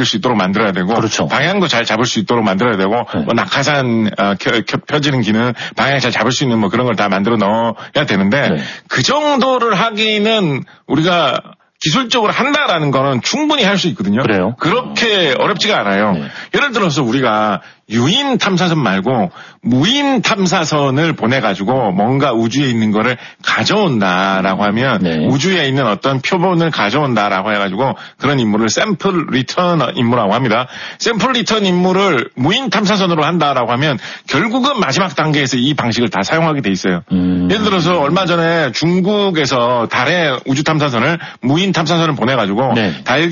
수 있도록 만들어야 되고 그렇죠. 방향도 잘 잡을 수 있도록 만들어야 되고 네. 뭐 낙하산 펴지는 기능, 방향 잘 잡을 수 있는 뭐 그런 걸 다 만들어 넣어야 되는데 네. 그 정도를 하기는 우리가 기술적으로 한다라는 거는 충분히 할 수 있거든요. 그래요? 그렇게 어렵지가 않아요. 네. 예를 들어서 우리가 유인 탐사선 말고 무인 탐사선을 보내가지고 뭔가 우주에 있는 거를 가져온다라고 하면 네. 우주에 있는 어떤 표본을 가져온다라고 해가지고 그런 임무를 샘플 리턴 임무라고 합니다. 샘플 리턴 임무를 무인 탐사선으로 한다라고 하면 결국은 마지막 단계에서 이 방식을 다 사용하게 돼 있어요. 예를 들어서 얼마 전에 중국에서 달에 우주 탐사선을 무인 탐사선을 보내가지고 네. 달에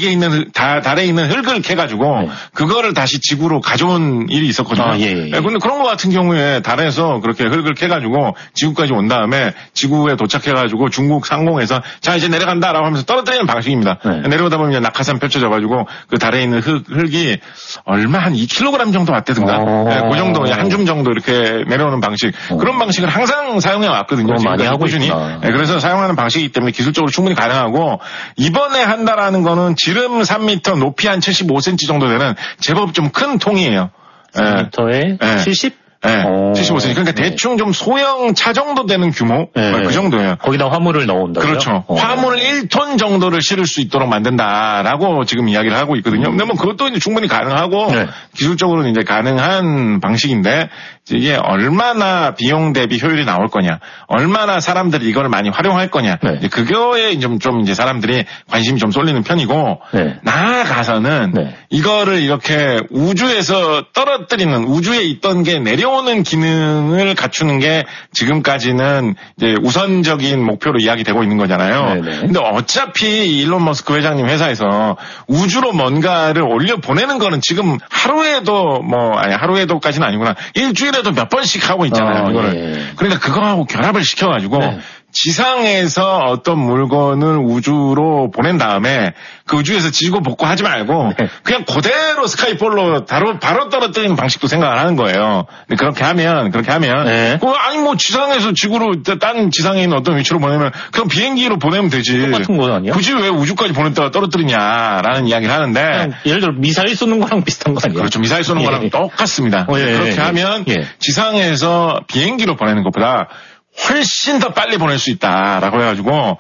있는 흙을 캐가지고 네. 그거를 다시 지구로 가져온 일이 있었거든요. 아, 예. 근데 그런 거 같은 경우에 달에서 그렇게 흙을 캐가지고 지구까지 온 다음에 지구에 도착해가지고 중국 상공에서 자 이제 내려간다라고 하면서 떨어뜨리는 방식입니다. 네. 내려오다 보면 이제 낙하산 펼쳐져가지고 그 달에 있는 흙이 얼마 한 2kg 정도 왔다든가 그 정도 한 줌 정도 이렇게 내려오는 방식 그런 방식을 항상 사용해 왔거든요. 많이 하고 꾸준히. 있구나. 그래서 사용하는 방식이기 때문에 기술적으로 충분히 가능하고 이번에 한다라는 거는 지름 3m 높이 한 75cm 정도 되는 제법 좀 큰 통이에요. 3m에 70? 네, 75cm. 그러니까 네. 대충 좀 소형 차 정도 되는 규모? 네. 그 정도예요. 거기다 화물을 넣어온다고요? 그렇죠. 화물 1톤 정도를 실을 수 있도록 만든다라고 지금 이야기를 하고 있거든요. 근데 뭐 그것도 이제 충분히 가능하고 네. 기술적으로는 이제 가능한 방식인데 이게 얼마나 비용 대비 효율이 나올 거냐, 얼마나 사람들이 이걸 많이 활용할 거냐, 네. 이제 그거에 좀 이제 사람들이 관심이 좀 쏠리는 편이고 네. 나아가서는 네. 이거를 이렇게 우주에서 떨어뜨리는 우주에 있던 게 내려오는 기능을 갖추는 게 지금까지는 이제 우선적인 목표로 이야기되고 있는 거잖아요. 네네. 근데 어차피 일론 머스크 회장님 회사에서 우주로 뭔가를 올려 보내는 거는 지금 하루에도까지는 아니구나. 일주일에도 몇 번씩 하고 있잖아요. 이거를. 예. 그러니까 그거하고 결합을 시켜가지고 네. 지상에서 어떤 물건을 우주로 보낸 다음에 그 우주에서 지고 복구하지 말고 네. 그냥 그대로 스카이폴로 바로 떨어뜨리는 방식도 생각을 하는 거예요. 근데 그렇게 하면 네. 아니 뭐 지상에서 지구로 딴 지상에 있는 어떤 위치로 보내면 그냥 비행기로 보내면 되지. 똑같은 거 아니야? 굳이 왜 우주까지 보냈다가 떨어뜨리냐라는 이야기를 하는데 예를 들어 미사일 쏘는 거랑 비슷한 거 아니에요? 그렇죠. 미사일 쏘는 예. 거랑 똑같습니다. 예. 그렇게 하면 지상에서 비행기로 보내는 것보다 훨씬 더 빨리 보낼 수 있다라고 해가지고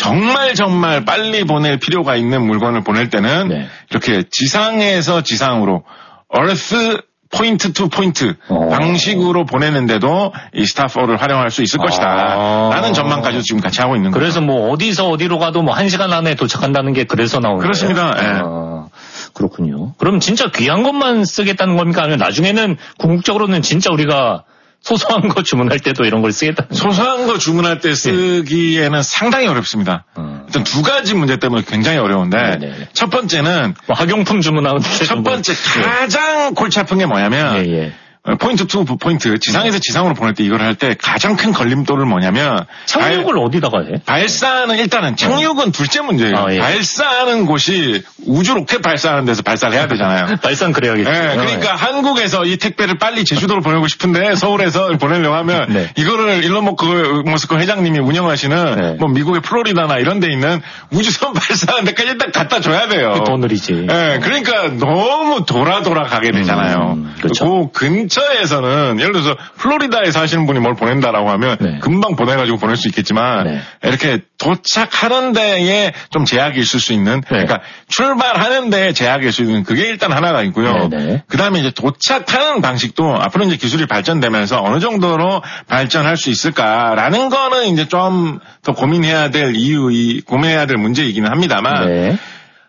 정말 빨리 보낼 필요가 있는 물건을 보낼 때는 네. 이렇게 지상에서 지상으로 Earth 포인트 투 포인트 방식으로 보내는데도 이 스타4를 활용할 수 있을 것이다 라는 전망까지도 지금 같이 하고 있는 거예요. 그래서 뭐 어디서 어디로 가도 뭐 1시간 안에 도착한다는 게 그래서 나오는 그렇습니다. 거예요? 그렇군요. 그럼 진짜 귀한 것만 쓰겠다는 겁니까? 아니면 나중에는 궁극적으로는 진짜 우리가 소소한 거 주문할 때도 이런 걸 쓰겠다는 거예요? 소소한 거 주문할 때 쓰기에는 상당히 어렵습니다. 일단 두 가지 문제 때문에 굉장히 어려운데 네네. 첫 번째는 뭐 학용품 주문하는 첫 번째 가장 골치 아픈 게 뭐냐면 포인트 투 포인트 지상에서 지상으로 보낼 때 이걸 할 때 가장 큰 걸림돌은 뭐냐면 착륙을 어디다가 해? 발사는 일단은 착륙은 둘째 문제예요. 발사하는 곳이 우주 로켓 발사하는 데서 발사를 해야 되잖아요. 발사는 그래야겠죠. 네, 그러니까 한국에서 이 택배를 빨리 제주도로 보내고 싶은데 서울에서 보내려고 하면 이거를 일론 머스크 회장님이 운영하시는 뭐 미국의 플로리다나 이런 데 있는 우주선 발사하는 데까지 일단 갖다 줘야 돼요. 그 돈을이지. 네, 그러니까 너무 돌아 가게 되잖아요. 그렇죠. 그 근처에서는 예를 들어서 플로리다에서 하시는 분이 뭘 보낸다라고 하면 금방 보내가지고 보낼 수 있겠지만 이렇게 도착하는 데에 좀 제약이 있을 수 있는 그러니까 출발하는 데에 제약이 있을 수 있는 그게 일단 하나가 있고요. 그 다음에 이제 도착하는 방식도 앞으로 이제 기술이 발전되면서 어느 정도로 발전할 수 있을까라는 거는 이제 좀 더 고민해야 될 고민해야 될 문제이기는 합니다만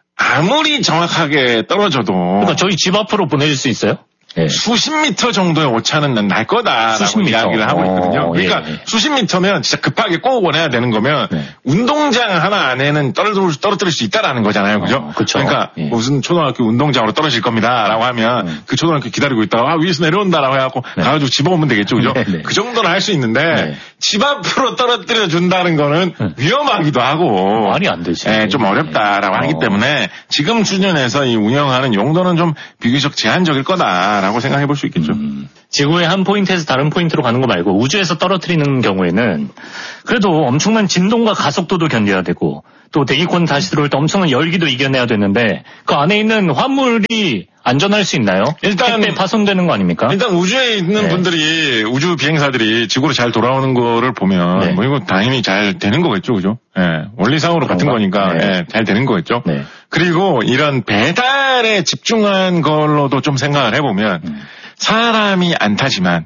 아무리 정확하게 떨어져도 그러니까 저희 집 앞으로 보내줄 수 있어요? 수십 미터 정도의 오차는 날 거다라고 이야기를 하고 있거든요. 그러니까 수십 미터면 진짜 급하게 꼭 원해야 되는 거면 운동장 하나 안에는 떨어뜨릴 수 있다라는 거잖아요. 그죠? 그러니까 무슨 초등학교 운동장으로 떨어질 겁니다라고 하면 그 초등학교 기다리고 있다가 위에서 내려온다라고 해갖고 가가지고 집어오면 되겠죠. 그죠? 그 정도는 할 수 있는데 집 앞으로 떨어뜨려 준다는 거는 위험하기도 하고 말이 안 되지. 좀 어렵다라고 하기 때문에 지금 수준에서 이 운영하는 용도는 좀 비교적 제한적일 거다라고 생각해 볼 수 있겠죠. 지구의 한 포인트에서 다른 포인트로 가는 거 말고 우주에서 떨어뜨리는 경우에는 그래도 엄청난 진동과 가속도도 견뎌야 되고 또 대기권 다시 들어올 때 엄청난 열기도 이겨내야 되는데 그 안에 있는 화물이 안전할 수 있나요? 일단 택배 파손되는 거 아닙니까? 일단 우주에 있는 분들이 우주 비행사들이 지구로 잘 돌아오는 거를 보면 뭐 이거 당연히 잘 되는 거겠죠, 그죠? 원리상으로 그런가? 같은 거니까 잘 되는 거겠죠. 그리고 이런 배달에 집중한 걸로도 좀 생각을 해보면 사람이 안 타지만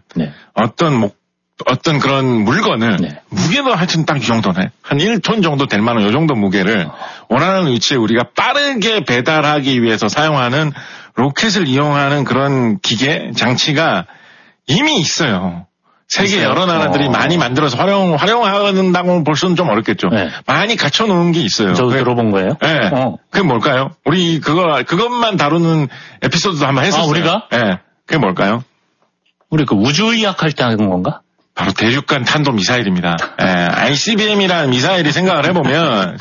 어떤 그런 물건을 무게도 하여튼 딱 이 정도네. 한 1톤 정도 될 만한 이 정도 무게를 원하는 위치에 우리가 빠르게 배달하기 위해서 사용하는 로켓을 이용하는 그런 기계, 장치가 이미 있어요. 세계 여러 나라들이 많이 만들어서 활용한다고 볼 수는 좀 어렵겠죠. 많이 갖춰놓은 게 있어요. 저도 들어본 거예요? 네. 그게 뭘까요? 우리 그것만 다루는 에피소드도 한번 했었어요. 우리가? 네. 그게 뭘까요? 우리 그 우주의학 할 때 하는 건가? 바로 대륙간 탄도 미사일입니다. ICBM이라는 미사일이 생각을 해보면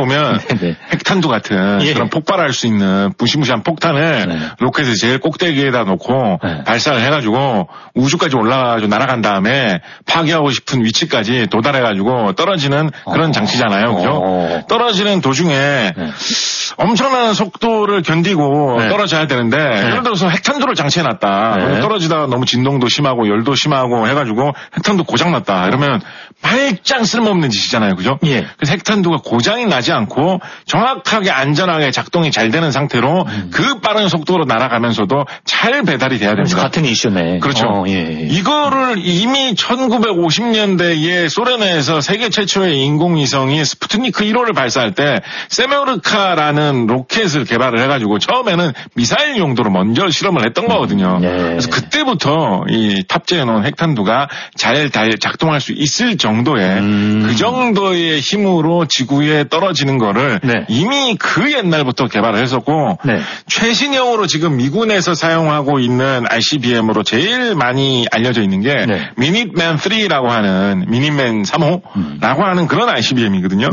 핵탄두 같은 그런 폭발할 수 있는 무시무시한 폭탄을 로켓을 제일 꼭대기에다 놓고 발사를 해가지고 우주까지 올라가가지고 날아간 다음에 파괴하고 싶은 위치까지 도달해가지고 떨어지는 그런 장치잖아요. 그죠? 떨어지는 도중에 엄청난 속도를 견디고 떨어져야 되는데 예를 들어서 핵탄두를 장치해놨다. 떨어지다가 너무 진동도 심하고 열도 심하고 해가지고 핵탄두 고장났다. 이러면 말짱 쓸모없는 짓이잖아요. 그죠? 그래서 핵탄두가 고장이 나지 않고 정확하게 안전하게 작동이 잘 되는 상태로 그 빠른 속도로 날아가면서도 잘 배달이 돼야 됩니다. 같은 이슈네. 그렇죠. 이거를 이미 1950년대에 소련에서 세계 최초의 인공위성이 스푸트니크 1호를 발사할 때 세메오르카라는 로켓을 개발을 해가지고 처음에는 미사일 용도로 먼저 실험을 했던 거거든요. 그래서 그때부터 이 탑재해놓은 핵탄두가 잘 작동할 수 있을 정도의 그 정도의 힘으로 지구에 떨어지는 거를 이미 그 옛날부터 개발을 했었고 최신형으로 지금 미군에서 사용하고 있는 ICBM으로 제일 많이 알려져 있는 게 미닛맨 3라고 하는 미닛맨 3호라고 하는 그런 ICBM이거든요.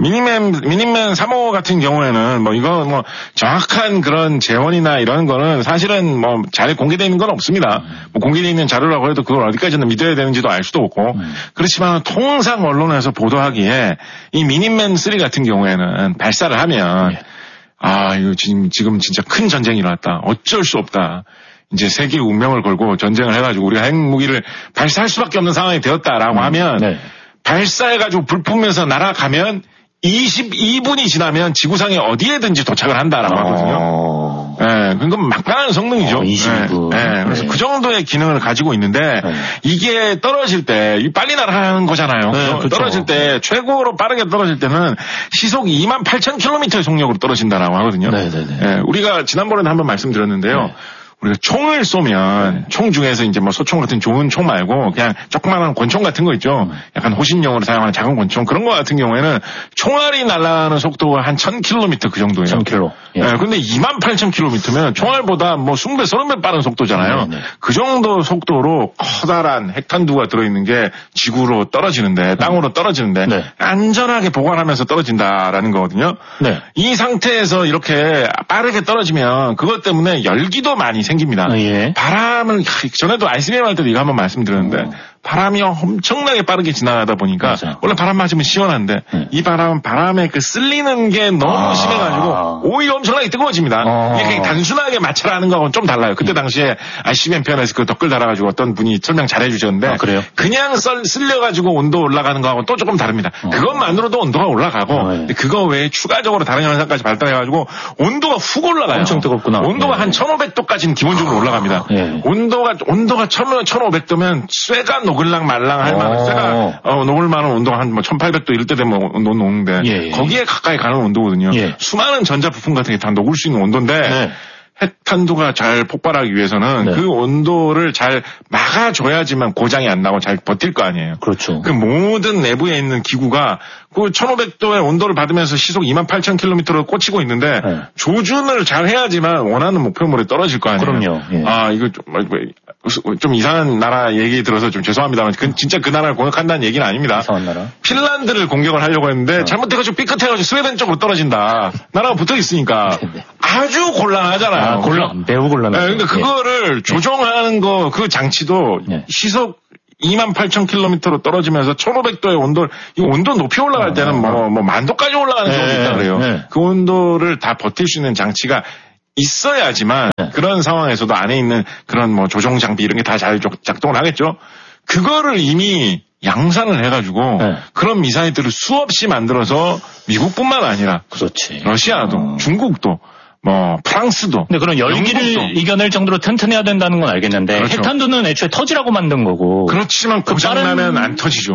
미닛맨 3호 같은 경우에는 이거 정확한 그런 재원이나 이런 거는 사실은 잘 공개되어 있는 건 없습니다. 공개되어 있는 자료라고 해도 그걸 어디까지는 믿어야 되는지도 알 수도 없고 그렇지만 통상 언론에서 보도하기에 이 미닛맨 3 같은 경우에는 발사를 하면 이거 지금 진짜 큰 전쟁이 일어났다. 어쩔 수 없다. 이제 세계 운명을 걸고 전쟁을 해가지고 우리가 핵무기를 발사할 수밖에 없는 상황이 되었다라고 하면 발사해가지고 불품에서 날아가면 22분이 지나면 지구상에 어디에든지 도착을 한다라고 하거든요. 그건 막강한 성능이죠. 22분. 그래서 그 정도의 기능을 가지고 있는데 이게 떨어질 때 빨리 날아가는 거잖아요. 그렇죠. 떨어질 때 최고로 빠르게 떨어질 때는 시속 28,000km의 속력으로 떨어진다라고 하거든요. 우리가 지난번에도 한번 말씀드렸는데요. 우리가 총을 쏘면 총 중에서 이제 소총 같은 좋은 총 말고 그냥 조그마한 권총 같은 거 있죠. 약간 호신용으로 사용하는 작은 권총 그런 거 같은 경우에는 총알이 날아가는 속도가 한 1000km 그 정도예요. 1000km. 근데 28,000km면 총알보다 20배, 30배 빠른 속도잖아요. 그 정도 속도로 커다란 핵탄두가 들어있는 게 지구로 떨어지는데 땅으로 떨어지는데 안전하게 보관하면서 떨어진다라는 거거든요. 이 상태에서 이렇게 빠르게 떨어지면 그것 때문에 열기도 많이 생깁니다. 바람을 전에도 ICBM 할 때도 이거 한번 말씀드렸는데 바람이 엄청나게 빠르게 지나가다 보니까 원래 바람 맞으면 시원한데 이 바람에 그 쓸리는 게 너무 심해가지고 오히려 엄청나게 뜨거워집니다. 이게 그냥 단순하게 마찰하는 거하고는 좀 달라요. 그때 당시에 ICBM 편에서 그 댓글 달아가지고 어떤 분이 설명 잘 해주셨는데 그냥 쓸려가지고 온도 올라가는 거하고는 또 조금 다릅니다. 그것만으로도 온도가 올라가고 근데 그거 외에 추가적으로 다른 현상까지 발달해가지고 온도가 훅 올라가요. 엄청 뜨겁구나. 온도가 한 1500도까지는 기본적으로 올라갑니다. 온도가 1500도면 쇠가 녹을랑 말랑 할 만한 쇠가 녹을 만한 온도가 한 1800도 이럴 때 되면 온도 녹는데 거기에 가까이 가는 온도거든요. 수많은 전자 부품 같은 게 다 녹을 수 있는 온도인데 핵탄두가 잘 폭발하기 위해서는 그 온도를 잘 막아줘야지만 고장이 안 나고 잘 버틸 거 아니에요. 그렇죠. 그 모든 내부에 있는 기구가 그 1500도의 온도를 받으면서 시속 28,000km로 꽂히고 있는데 조준을 잘 해야지만 원하는 목표물에 떨어질 거 아니에요. 그럼요. 이거 좀 이상한 나라 얘기 들어서 좀 죄송합니다만 진짜 그 나라를 공격한다는 얘기는 아닙니다. 이상한 나라? 핀란드를 공격을 하려고 했는데 잘못해가지고 삐끗해가지고 스웨덴 쪽으로 떨어진다. 나라가 붙어 있으니까 아주 곤란하잖아요. 매우 곤란하죠. 근데 그거를 조정하는 거 그 장치도 시속 28,000km로 떨어지면서 1,500도의 온도, 이 온도 높이 올라갈 때는 뭐 만도까지 올라가는 경우도 있다 그래요. 그 온도를 다 버틸 수 있는 장치가 있어야지만 그런 상황에서도 안에 있는 그런 뭐 조종 장비 이런 게 다 잘 작동을 하겠죠. 그거를 이미 양산을 해가지고 그런 미사일들을 수없이 만들어서 미국뿐만 아니라 그렇지. 러시아도 중국도 뭐 프랑스도. 근데 그런 열기를 영국도. 이겨낼 정도로 튼튼해야 된다는 건 알겠는데 그렇죠. 핵탄두는 애초에 터지라고 만든 거고. 그렇지만 고장나면 안 터지죠.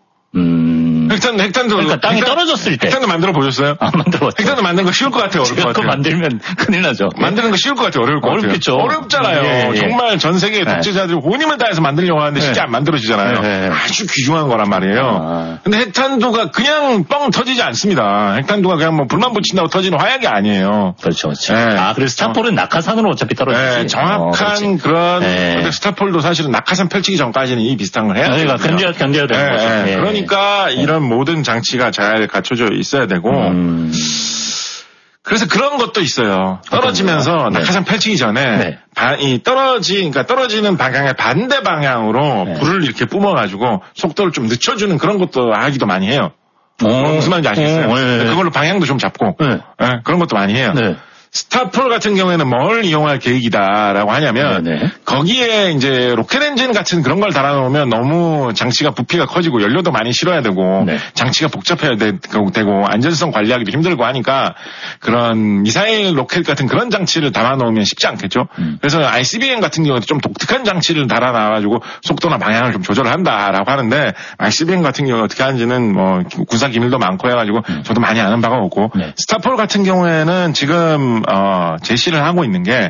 핵탄두. 그러니까 땅에 떨어졌을 때. 핵탄두 만들어 보셨어요? 안 만들어봤죠. 핵탄두 만드는 거 쉬울 것 같아요, 어려울 것 같아요. 그거 만들면 큰일 나죠. 만드는 거 쉬울 것 같아요, 어려울 것 같아요. 어렵겠죠. 어렵잖아요. 예. 정말 전 세계 독재자들이 혼힘을 다해서 만들려고 하는데 쉽게 안 만들어지잖아요. 아주 귀중한 거란 말이에요. 근데 핵탄두가 그냥 뻥 터지지 않습니다. 핵탄두가 그냥 뭐 불만 붙인다고 터지는 화약이 아니에요. 그렇죠. 그래서 스타폴은 낙하산으로 어차피 떨어지지. 정확한 그런. 근데 스타폴도 사실은 낙하산 펼치기 전까지는 이 비슷한 걸 해야 돼요. 그러니까 견뎌야 되는 거죠. 그러니까 이런 모든 장치가 잘 갖춰져 있어야 되고 그래서 그런 것도 있어요. 떨어지면서 낙하산 펼치기 전에 그러니까 떨어지는 방향의 반대 방향으로 불을 이렇게 뿜어가지고 속도를 좀 늦춰주는 그런 것도 하기도 많이 해요. 무슨 말인지 아시겠어요? 그걸로 방향도 좀 잡고 그런 것도 많이 해요. 스타폴 같은 경우에는 뭘 이용할 계획이다라고 하냐면 거기에 이제 로켓 엔진 같은 그런 걸 달아놓으면 너무 장치가 부피가 커지고 연료도 많이 실어야 되고 장치가 복잡해야 되고 안전성 관리하기도 힘들고 하니까 그런 미사일 로켓 같은 그런 장치를 달아놓으면 쉽지 않겠죠. 그래서 ICBM 같은 경우도 좀 독특한 장치를 달아놔가지고 속도나 방향을 좀 조절을 한다라고 하는데 ICBM 같은 경우 어떻게 하는지는 뭐 군사 기밀도 많고 해가지고 저도 많이 아는 바가 없고 스타폴 같은 경우에는 지금 제시를 하고 있는 게,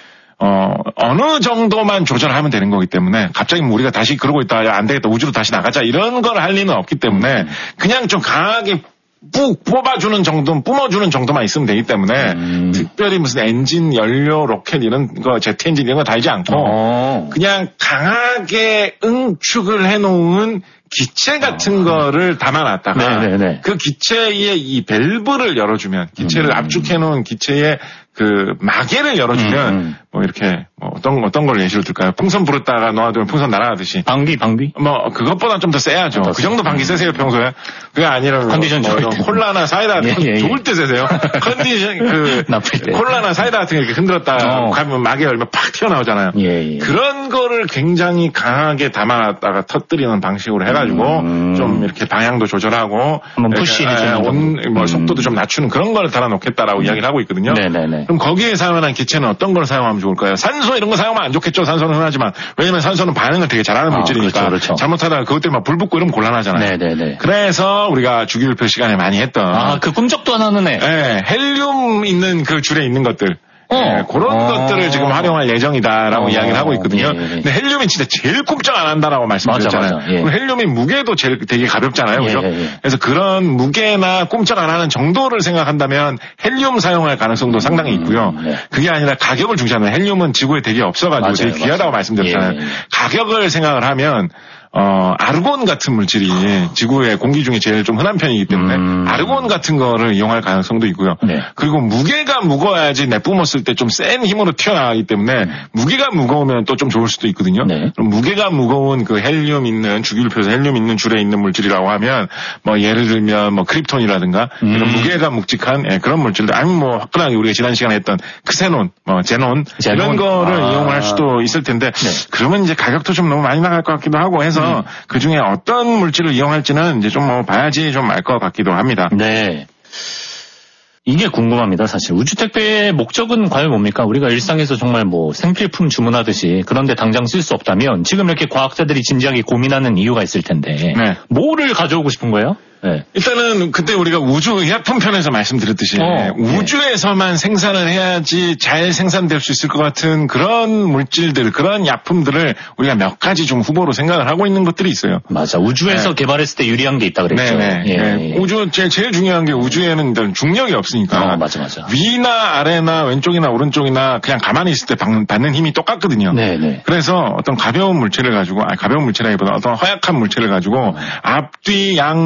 어느 정도만 조절하면 되는 거기 때문에, 갑자기 뭐 우리가 다시 그러고 있다, 야, 안 되겠다, 우주로 다시 나가자, 이런 걸 할 리는 없기 때문에, 그냥 좀 강하게 뽑아주는 정도, 뿜어주는 정도만 있으면 되기 때문에, 특별히 무슨 엔진, 연료, 로켓 이런 거, 제트 엔진 이런 거 달지 않고, 그냥 강하게 응축을 해놓은 기체 같은 거를 담아놨다가 그 기체의 이 밸브를 열어주면 기체를 압축해놓은 기체의 그 마개를 열어주면 뭐 이렇게 뭐 어떤 걸 예시로 들까요? 풍선 부르다가 놓아두면 풍선 날아가듯이 방귀 뭐 그것보다 좀 더 세야죠. 그 정도 방귀 세세요 평소에? 그게 아니라 컨디션 뭐 콜라나 사이다 좋을 때 세세요. 컨디션 그 나쁠 때 콜라나 사이다 같은 거 이렇게 흔들었다가 가면 마개 열면 팍 튀어나오잖아요. 그런 거를 굉장히 강하게 담아놨다가 터뜨리는 방식으로 해가지고 좀 이렇게 방향도 조절하고 한번 푸시해주는 뭐 속도도 좀 낮추는 그런 걸 달아놓겠다라고 이야기를 하고 있거든요. 그럼 거기에 사용하는 기체는 어떤 걸 사용하면 좋을까요? 산소 이런 거 사용하면 안 좋겠죠. 산소는 흔하지만 왜냐면 산소는 반응을 되게 잘하는 물질이니까 그렇죠. 잘못하다가 그것 때문에 불 붙고 이러면 곤란하잖아요. 그래서 우리가 주기율표 시간에 많이 했던 그 꿈쩍도 안 하는 애. 헬륨 있는 그 줄에 있는 것들. 그런 것들을 지금 활용할 예정이다라고 이야기를 하고 있거든요. 근데 헬륨이 진짜 제일 꼼짝 안 한다라고 말씀드렸잖아요. 그럼 헬륨이 무게도 되게 가볍잖아요. 그죠? 그래서 그런 무게나 꼼짝 안 하는 정도를 생각한다면 헬륨 사용할 가능성도 상당히 있고요. 그게 아니라 가격을 중시하면 헬륨은 지구에 되게 없어가지고 되게 귀하다고 말씀드렸잖아요. 가격을 생각을 하면 아르곤 같은 물질이 지구의 공기 중에 제일 좀 흔한 편이기 때문에 아르곤 같은 거를 이용할 가능성도 있고요. 그리고 무게가 무거워야지 내뿜었을 때 좀 센 힘으로 튀어나가기 때문에 무게가 무거우면 또 좀 좋을 수도 있거든요. 그럼 무게가 무거운 그 헬륨 있는 주기율표에서 헬륨 있는 줄에 있는 물질이라고 하면 뭐 예를 들면 뭐 크립톤이라든가 이런 무게가 묵직한 그런 물질들 아니면 뭐 화끈하게 우리가 지난 시간에 했던 크세논, 뭐 제논 이런 거를 이용할 수도 있을 텐데 그러면 이제 가격도 좀 너무 많이 나갈 것 같기도 하고 해서 그 중에 어떤 물질을 이용할지는 이제 좀 뭐 봐야지 좀 알 것 같기도 합니다. 이게 궁금합니다, 사실. 우주 택배의 목적은 과연 뭡니까? 우리가 일상에서 정말 뭐 생필품 주문하듯이 그런데 당장 쓸 수 없다면 지금 이렇게 과학자들이 진지하게 고민하는 이유가 있을 텐데 뭐를 가져오고 싶은 거예요? 일단은 그때 우리가 우주 의약품 편에서 말씀드렸듯이 우주에서만 생산을 해야지 잘 생산될 수 있을 것 같은 그런 물질들, 그런 약품들을 우리가 몇 가지 좀 후보로 생각을 하고 있는 것들이 있어요. 맞아. 우주에서 개발했을 때 유리한 게 있다 그랬죠. 우주 제일 중요한 게 우주에는 일단 중력이 없으니까 맞아. 위나 아래나 왼쪽이나 오른쪽이나 그냥 가만히 있을 때 받는 힘이 똑같거든요. 그래서 어떤 가벼운 물질을 가지고 가벼운 물질이라기보다 어떤 허약한 물질을 가지고 앞뒤 양옆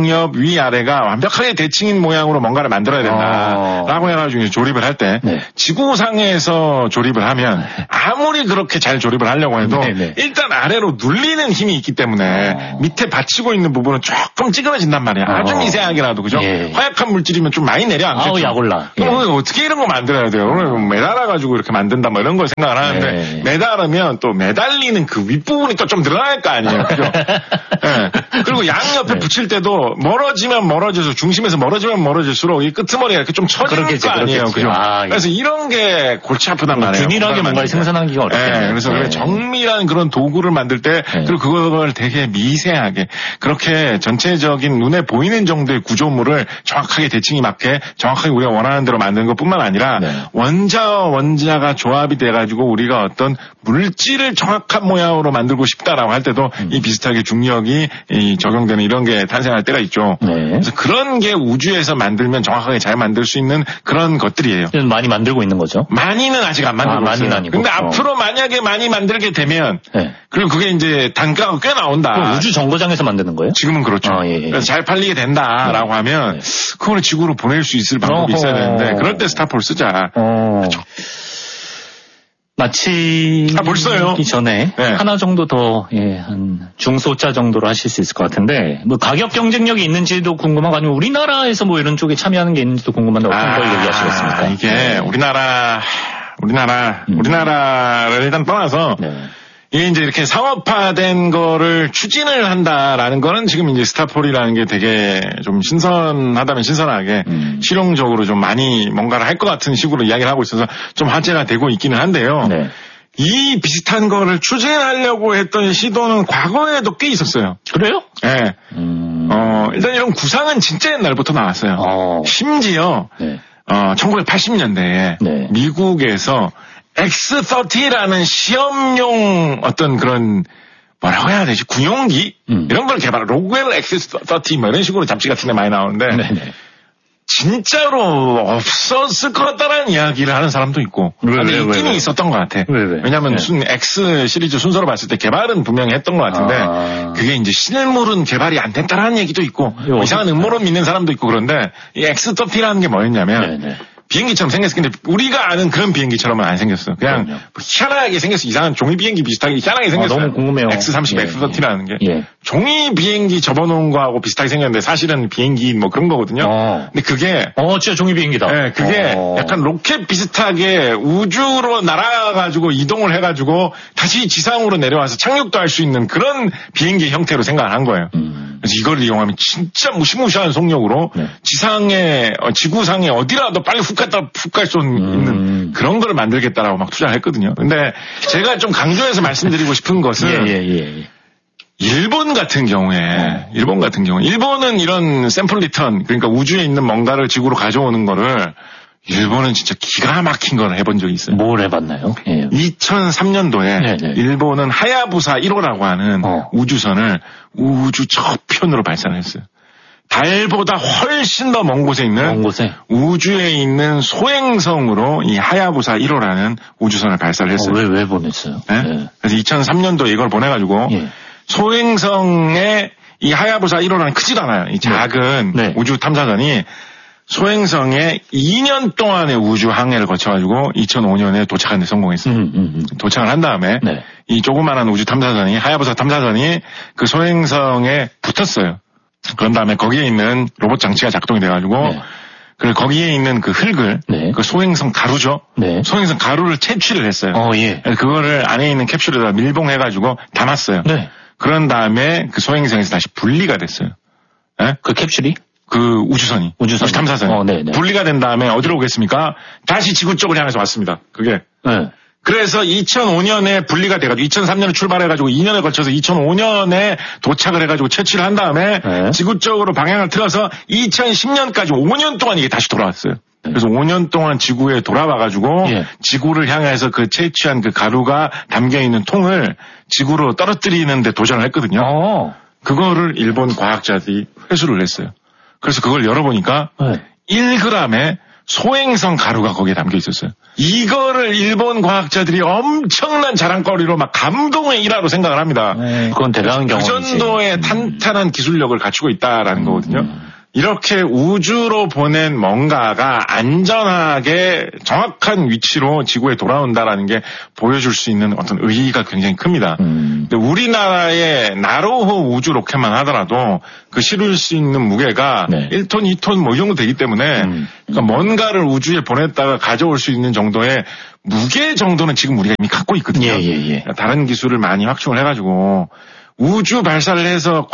위아래가 완벽하게 대칭인 모양으로 뭔가를 만들어야 된다라고 해가지고 조립을 할 때 네. 지구상에서 조립을 하면 아무리 그렇게 잘 조립을 하려고 해도 일단 아래로 눌리는 힘이 있기 때문에 밑에 받치고 있는 부분은 조금 찌그러진단 말이야. 아주 미세하게라도 그죠? 화약한 물질이면 좀 많이 내려앉겠죠. 아우 약올라. 그럼 어떻게 이런 거 만들어야 돼요? 매달아가지고 이렇게 만든다 뭐 이런 걸 생각을 하는데 매달으면 또 매달리는 그 윗부분이 또 좀 늘어날 거 아니에요. 그죠? 네. 그리고 양옆에 붙일 때도 멀어지면 멀어져서 중심에서 멀어지면 멀어질수록 이 끄트머리가 이렇게 좀 처지는 거 아니에요. 그죠? 그래서 이런 게 골치 아프단 말이에요. 균일하게 뭔가를 생산하기가 어렵겠네요. 네. 그래서 그래 정밀한 그런 도구를 만들 때 그리고 그걸 되게 미세하게 그렇게 전체적인 눈에 보이는 정도의 구조물을 정확하게 대칭이 맞게 정확하게 우리가 원하는 대로 만드는 것뿐만 아니라 원자와 원자가 조합이 돼가지고 우리가 어떤 물질을 정확한 모양으로 만들고 싶다라고 할 때도 이 비슷하게 중력이 적용되는 이런 게 탄생할 때가 있죠. 그래서 그런 게 우주에서 만들면 정확하게 잘 만들 수 있는 그런 것들이에요. 많이 만들고 있는 거죠? 많이는 아직 안 만들고 있어요. 많이는 아니고. 근데 앞으로 만약에 많이 만들게 되면 그리고 그게 이제 단가가 꽤 나온다. 우주 정거장에서 만드는 거예요? 지금은 그렇죠. 그래서 잘 팔리게 된다라고 하면 그걸 지구로 보낼 수 있을 방법이 있어야 되는데 그럴 때 스타폴 쓰자. 마치기 전에 하나 정도 더 한 중소자 정도로 하실 수 있을 것 같은데 뭐 가격 경쟁력이 있는지도 궁금하고 아니면 우리나라에서 뭐 이런 쪽에 참여하는 게 있는지도 궁금한데 어떤 걸 얘기하시겠습니까? 이게 우리나라를 일단 떠나서 이게 이제 이렇게 상업화된 거를 추진을 한다라는 거는 지금 이제 스타폴이라는 게 되게 좀 신선하다면 신선하게 실용적으로 좀 많이 뭔가를 할 것 같은 식으로 이야기를 하고 있어서 좀 화제가 되고 있기는 한데요. 이 비슷한 거를 추진하려고 했던 시도는 과거에도 꽤 있었어요. 그래요? 네. 일단 이런 구상은 진짜 옛날부터 나왔어요. 심지어 1980년대에 미국에서 X-30라는 시험용 어떤 그런 뭐라고 해야 되지? 군용기? 이런 걸 개발, 로그웰 X-30 뭐 이런 식으로 잡지 같은 데 많이 나오는데 진짜로 없었을 것 같다라는 이야기를 하는 사람도 있고 근데 있기는 있었던 것 같아. 왜냐하면 X 시리즈 순서로 봤을 때 개발은 분명히 했던 것 같은데 그게 이제 실물은 개발이 안 됐다라는 얘기도 있고 이상한 음모론 믿는 사람도 있고 그런데 이 X-30라는 게 뭐였냐면 비행기처럼 생겼어. 근데 우리가 아는 그런 비행기처럼은 안 생겼어. 그냥 뭐 희한하게 생겼어. 이상한 종이 비행기 비슷하게 희한하게 생겼어요. 너무 궁금해요. X-30, X-30라는 게. 종이 비행기 접어놓은 거하고 비슷하게 생겼는데 사실은 비행기 뭐 그런 거거든요. 근데 그게. 진짜 종이 비행기다. 네, 그게 약간 로켓 비슷하게 우주로 날아가지고 이동을 해가지고 다시 지상으로 내려와서 착륙도 할 수 있는 그런 비행기 형태로 생각을 한 거예요. 그래서 이걸 이용하면 진짜 무시무시한 속력으로 지구상에 어디라도 빨리 훅 갈 수 있는 그런 걸 만들겠다라고 막 투자를 했거든요. 근데 제가 좀 강조해서 말씀드리고 싶은 것은 일본 같은 경우에 일본은 이런 샘플 리턴 그러니까 우주에 있는 뭔가를 지구로 가져오는 거를 일본은 진짜 기가 막힌 걸 해본 적이 있어요. 뭘 해봤나요? 2003년도에 일본은 하야부사 1호라고 하는 우주선을 우주 저편으로 발사를 했어요. 달보다 훨씬 더 먼 곳에 있는 우주에 있는 소행성으로 이 하야부사 1호라는 우주선을 발사를 했어요. 왜 보냈어요? 그래서 2003년도에 이걸 보내가지고 소행성에 이 하야부사 1호라는 크지도 않아요. 이 작은 우주 탐사선이 소행성에 2년 동안의 우주 항해를 거쳐가지고 2005년에 도착하는 데 성공했어요. 도착을 한 다음에 이 조그마한 우주 탐사선이 하야부사 탐사선이 그 소행성에 붙었어요. 그런 다음에 거기에 있는 로봇 장치가 작동이 돼가지고 그리고 거기에 있는 그 흙을 그 소행성 가루죠. 소행성 가루를 채취를 했어요. 그거를 안에 있는 캡슐에다 밀봉해가지고 담았어요. 그런 다음에 그 소행성에서 다시 분리가 됐어요. 그 캡슐이? 그 우주 탐사선이. 분리가 된 다음에 어디로 오겠습니까? 다시 지구 쪽을 향해서 왔습니다. 그게. 그래서 2005년에 분리가 돼가지고 2003년에 출발해가지고 2년에 걸쳐서 2005년에 도착을 해가지고 채취를 한 다음에 지구 쪽으로 방향을 틀어서 2010년까지 5년 동안 이게 다시 돌아왔어요. 그래서 5년 동안 지구에 돌아와가지고 지구를 향해서 그 채취한 그 가루가 담겨있는 통을 지구로 떨어뜨리는 데 도전을 했거든요. 그거를 일본 과학자들이 회수를 했어요. 그래서 그걸 열어보니까 1g의 소행성 가루가 거기에 담겨 있었어요. 이거를 일본 과학자들이 엄청난 자랑거리로 막 감동의 일화로 생각을 합니다. 그건 대단한 경험이지. 그 정도의 탄탄한 기술력을 갖추고 있다라는 거거든요. 이렇게 우주로 보낸 뭔가가 안전하게 정확한 위치로 지구에 돌아온다라는 게 보여줄 수 있는 어떤 의의가 굉장히 큽니다. 근데 우리나라의 나로호 우주 로켓만 하더라도 그 실을 수 있는 무게가 네. 1톤, 2톤 뭐 이 정도 되기 때문에 그러니까 뭔가를 우주에 보냈다가 가져올 수 있는 정도의 무게 정도는 지금 우리가 이미 갖고 있거든요. 예. 다른 기술을 많이 확충을 해가지고 우주 발사를 해서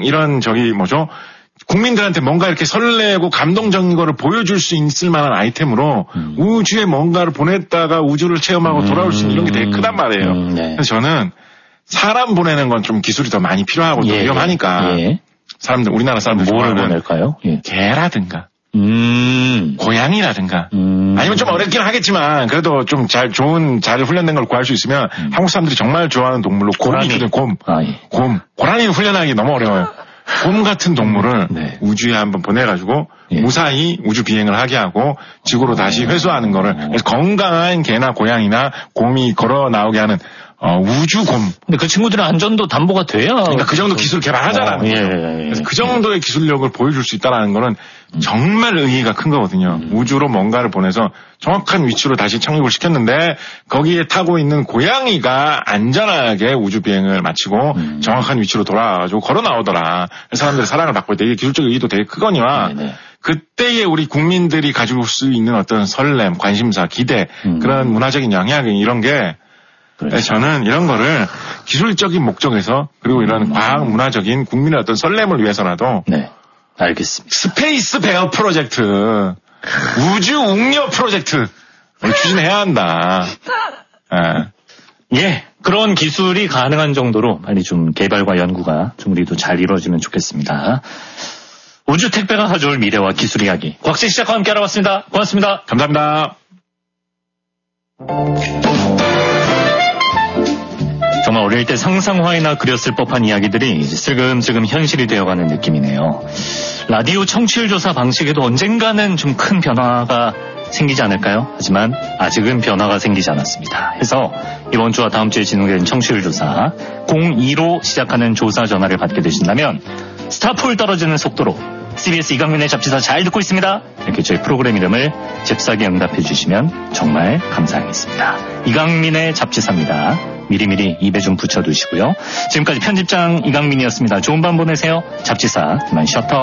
국민들한테 뭔가 이렇게 설레고 감동적인 거를 보여줄 수 있을 만한 아이템으로 우주에 뭔가를 보냈다가 우주를 체험하고 돌아올 수 있는 이런 게 되게 크단 말이에요. 네. 그래서 저는 사람 보내는 건 좀 기술이 더 많이 필요하고 또 위험하니까 우리나라 사람들 뭐를 보낼까요? 개라든가 고양이라든가 아니면 좀 어렵긴 하겠지만 그래도 좀 잘 훈련된 걸 구할 수 있으면 한국 사람들이 정말 좋아하는 동물로 곰이 있거든요. 곰. 고라니는 훈련하기 너무 어려워요. 곰 같은 동물을 우주에 한번 보내가지고 무사히 우주 비행을 하게 하고 지구로 다시 회수하는 거를 그래서 건강한 개나 고양이나 곰이 걸어 나오게 하는 우주곰. 근데 그 친구들의 안전도 담보가 돼야. 그러니까 그 정도 기술 개발하잖아요. 그래서 그 정도의 기술력을 보여줄 수 있다는 거는 정말 의의가 큰 거거든요. 우주로 뭔가를 보내서 정확한 위치로 다시 착륙을 시켰는데 거기에 타고 있는 고양이가 안전하게 우주 비행을 마치고 정확한 위치로 돌아와가지고 걸어 나오더라. 사람들의 사랑을 받고 있다. 이게 기술적 의의도 되게 크거니와 그때의 우리 국민들이 가지고 올 수 있는 어떤 설렘, 관심사, 기대 그런 문화적인 영향 이런 게 저는 이런 거를 기술적인 목적에서 그리고 이런 과학 문화적인 국민의 어떤 설렘을 위해서라도 알겠습니다. 스페이스 베어 프로젝트, 우주 웅녀 프로젝트 추진해야 한다. 그런 기술이 가능한 정도로 빨리 좀 개발과 연구가 좀 우리도 잘 이루어지면 좋겠습니다. 우주 택배가 가져올 미래와 기술 이야기 곽재 시작과 함께 알아봤습니다. 고맙습니다. 감사합니다. 정말 어릴 때 상상화에나 그렸을 법한 이야기들이 이제 슬금슬금 현실이 되어가는 느낌이네요. 라디오 청취율 조사 방식에도 언젠가는 좀 큰 변화가 생기지 않을까요? 하지만 아직은 변화가 생기지 않았습니다. 그래서 이번 주와 다음 주에 진행된 청취율 조사 02로 시작하는 조사 전화를 받게 되신다면 스타폴 떨어지는 속도로 CBS 이강민의 잡지사 잘 듣고 있습니다. 이렇게 저희 프로그램 이름을 잽싸게 응답해 주시면 정말 감사하겠습니다. 이강민의 잡지사입니다. 미리미리 입에 좀 붙여두시고요. 지금까지 편집장 이강민이었습니다. 좋은 밤 보내세요. 잡지사 그만 셔터.